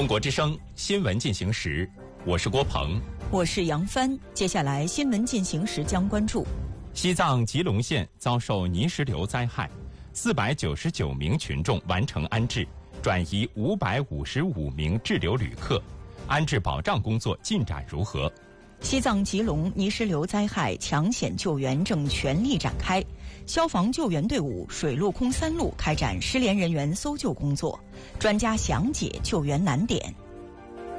中国之声新闻进行时，我是郭鹏， 我是杨帆。接下来新闻进行时将关注： 西藏吉隆县遭受泥石流灾害，499名群众完成安置，转移555名滞留旅客，安置保障工作进展如何？ 西藏吉隆泥石流灾害抢险救援正全力展开，消防救援队伍水陆空3路开展失联人员搜救工作，专家详解救援难点。